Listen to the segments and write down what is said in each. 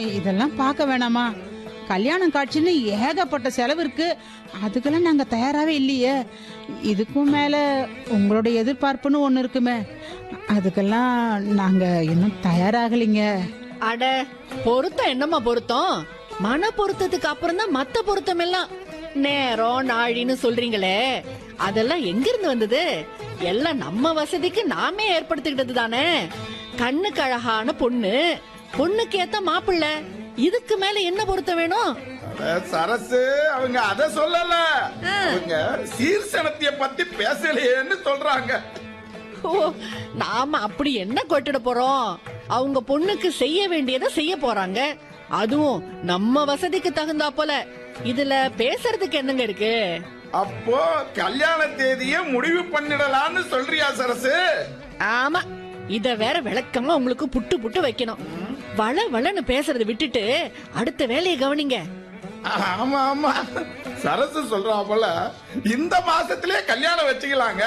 இதெல்லாம் பார்க்க வேணாமா? கல்யாணம் காட்சின்னு ஏகப்பட்ட செலவு இருக்கு. அதுக்கெல்லாம் நாங்க தயாராகவே இல்லையே. இதுக்கும் மேல உங்களுடைய எதிர்பார்ப்புன்னு ஒண்ணு இருக்குமே, அதுக்கெல்லாம் நாங்க இன்னும் தயாராகலைங்க. அட, பொருத்தம் என்னம்மா பொருத்தம்? மன பொருத்தத்துக்கு அப்புறம் தான் மத்த பொருத்தம் எல்லாம். நேரம் நாழின்னு சொல்றீங்களே, அதெல்லாம் எங்க இருந்து வந்தது? எல்லாம் நம்ம வசதிக்கு நாமே ஏற்படுத்திக்கிட்டது தானே. கண்ணுக்கு அழகான பொண்ணு, பொண்ணுக்கு ஏத்த மாப்பிள்ளை, இதுக்கு மேல என்ன பொருத்தம் வேணும்? சரசு அவங்க அத சொல்லல, அவங்க சீர்சனத்திய பத்தி பேசலையேன்னு சொல்றாங்க. ஓ, நாம அப்படி என்ன கொட்டிட போறோம்? அவங்க பொண்ணுக்கு செய்ய வேண்டியதை செய்ய போறாங்க, அதுவும் நம்ம வசதிக்கு தகுந்தா போல. இதுல பேசுறதுக்கு என்னங்க இருக்கு? அப்போ கல்யாண தேதிய முடிவு பண்ணிடலாம்னு சொல்றியா சரசு? ஆமா, இத வேற விளக்கமா உங்களுக்கு புட்டு புட்டு வைக்கணும். வள வளன்னு பேசுறதை விட்டுட்டு அடுத்த வேலையை கவனிங்க. ஆமா ஆமா, சரசு சொல்றா போல இந்த மாசத்திலே கல்யாணம் வச்சுக்கலாங்க.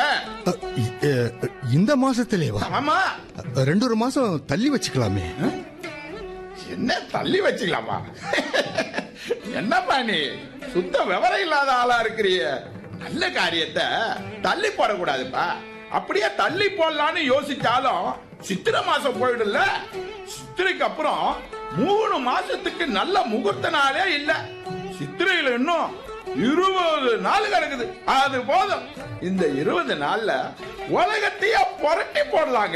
இந்த மாசத்திலேவா? ஆமா, 2 மாசம் தள்ளி வச்சுக்கலாமே. என்ன தள்ளி வச்சுக்கலாமா? என்னப்பா நீ சுத்த விவரம் இல்லாத ஆளா இருக்கிறிய. நல்ல காரியத்தை தள்ளி போடக்கூடாதுப்பா. அப்படியே தள்ளி போடலான்னு யோசிச்சாலும் சித்திரை மாசம் போயிடுல. சித்திரைக்கு அப்புறம் 3 மாசத்துக்கு நல்ல முகூர்த்த நாளே இல்ல. சித்திரையில இன்னும் 20 நாள் கிடக்குது. அது போதும். இந்த 20 நாள்ல உலகத்தையே புரட்டி போடலாங்க.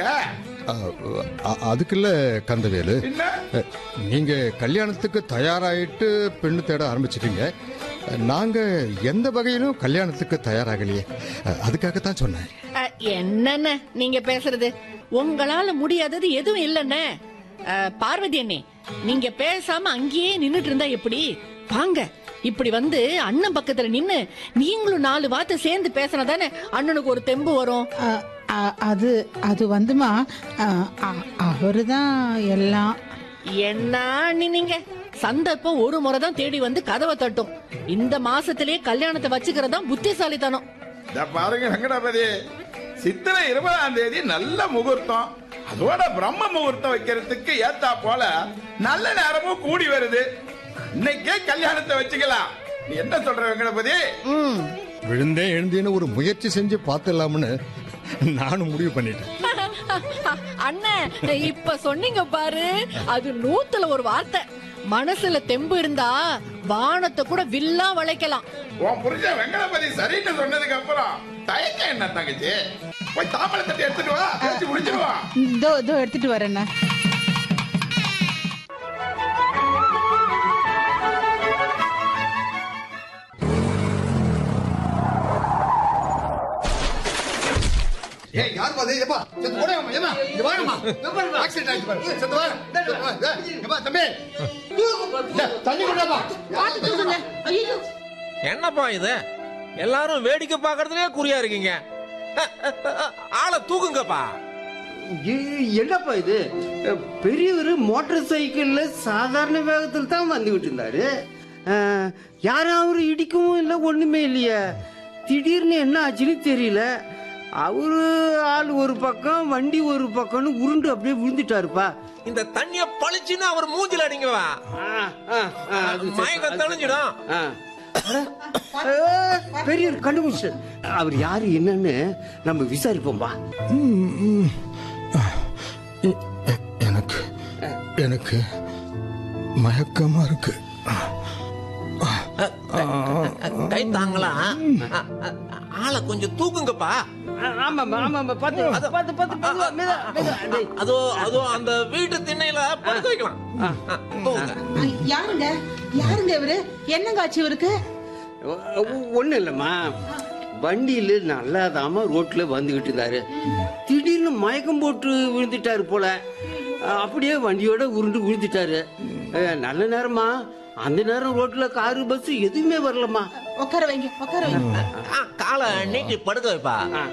அதுக்குள்ள கந்தவேலு, நீங்க கல்யாணத்துக்கு தயாராயிட்டு பெண்ணு தேட ஆரம்பிச்சிட்டீங்க. நாங்க எந்த வகையிலும் கல்யாணத்துக்கு தயாராகலையே. அதுக்காகத்தான் சொன்னேன். என்னன்னு நீங்க பேசுறது? உங்களால முடியாதது எதுவும் இல்லன்னு. பார்வதி அண்ணே, நீங்க பேசாம அங்கேயே நின்னுட்டு இருந்தா எப்படி? வாங்க, இப்படி வந்து அண்ணன் பக்கத்துல நின்னு நீங்களும் 4 வார்த்தை சேர்ந்து பேசினாதானே அண்ணனுக்கு ஒரு தெம்பு வரும். அது வந்துமா, அவருதான் எல்லாம். என்ன நீங்க சந்தர்ப்பம் ஒரு முறை தான் தேடி வந்து கதவை தட்டும். இந்த மாசத்திலேயே கல்யாணத்தை வச்சுக்கிறதா புத்திசாலித்தனம். பாருங்க வெங்கடாபதி, சித்திரை 20ஆம் தேதி நல்ல முகூர்த்தம். அதோட பிரம்ம முகூர்த்தம் வைக்கிறதுக்கு ஏத்தா போல நல்ல நேரமும் கூடி வருது. இன்னைக்கே கல்யாணத்தை வச்சுக்கலாம். நீ என்ன சொல்ற வெங்கடாபதி? விழுந்தே எழுந்தேன்னு ஒரு முயற்சி செஞ்சு பார்த்துடலாம்னு நானும் முடிவு பண்ணிட்டேன். அண்ணன், இப்ப சொன்னீங்க பாரு, அது 100ல ஒரு வார்த்தை. மனசுல தெம்பு இருந்தா வானத்தை கூட வில்லா வளைக்கலாம். உன் புருஷன் வெங்கடாபதி சரின்னு சொன்னதுக்கு அப்புறம் தயக்கம் என்ன தங்கச்சி? போய் தாம்பழத்தை எடுத்துட்டு வா, பேசி முடிச்சிருவா. இதோ எடுத்துட்டு வரேன். என்னப்பா இது? எல்லாரும் வேடிக்கை பாக்குறதுலயே குறியா இருக்கீங்க. ஆளை தூக்குங்கப்பா. என்னப்பா இது? பெரியவர் மோட்டார் சைக்கிள்ல சாதாரண வேகத்தில் தான் வந்துகிட்டு இருந்தாரு. யாராவது இடிக்கவும் இல்லை, ஒண்ணுமே இல்லையா. திடீர்னு என்ன ஆச்சுன்னு தெரியல. அவரு ஆள் ஒரு பக்கம், வண்டி ஒரு பக்கம்னு உருண்டு அப்படியே விழுந்துட்டாருப்பா. இந்த தண்ணிய பளிச்சுன்னு அவர் மூஞ்சில அடிங்கவா, மயக்கம் தெளிஞ்சிடும். பெரிய கண்டுபிடிச்சு அவர் யாரு என்னன்னு நம்ம விசாரிப்போம்பா. எனக்கு மயக்கமா இருக்கு. கை தாங்களா? ஆளை கொஞ்சம் தூக்குங்கப்பா. அதோ அந்த வீட்டு திண்ணையில படுக்க வைக்கலாம். யாருங்க இவரு? என்னங்க ஆச்சு இவருக்கு? ஒண்ணு இல்லம்மா, வண்டியில நல்லாதாம ரோட்ல வந்துகிட்டு இருந்தாரு. திடீர்னு மயக்கம் போட்டு விழுந்துட்டாரு போல. அப்படியே வண்டியோட உருண்டு விழுந்துட்டாரு. நல்ல நேரமா, அந்த நேரம் ரோட்ல காரு பஸ் எதுவுமே வரலமா. உட்கார வைங்க. காலை நீட்டி படுக்க வைப்பா.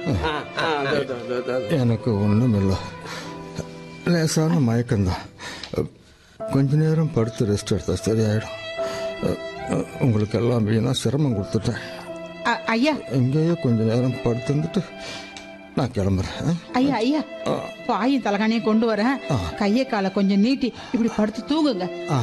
எனக்கு ஒண்ணும் இல்லை, லேசான மயக்கம்தான். கொஞ்ச நேரம் படுத்து ரெஸ்ட் எடுத்தா சரியாயிடும். உங்களுக்கு எல்லாம் வீணா சிரமம் கொடுத்துட்டேன். ஐயா, எங்கேயோ கொஞ்ச நேரம் படுத்துட்டு நான் கிளம்புறேன். ஐயா, பாயும் தலகாணியும் கொண்டு வரேன். கையை காலை கொஞ்சம் நீட்டி இப்படி படுத்து தூங்குங்க.